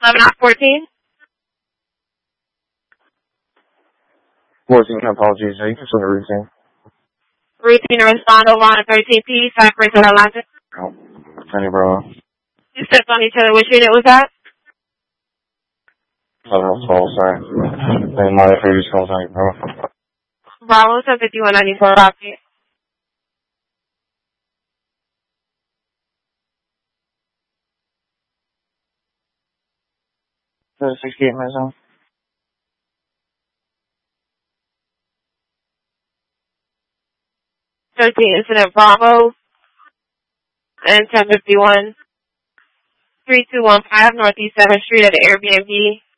14. 14, apologies. You can send a routine. Routine to respond over on 13P, Cypress and Atlantic. Oh, Tony Bravo. You stepped on each other. Which unit was that? Southern Fall, sorry. Then my previous call, Tony Bravo. Bravo, 5194, copy. The 68 minutes on. 13 incident Bravo and 1051 3215 Northeast 7th Street at the Airbnb.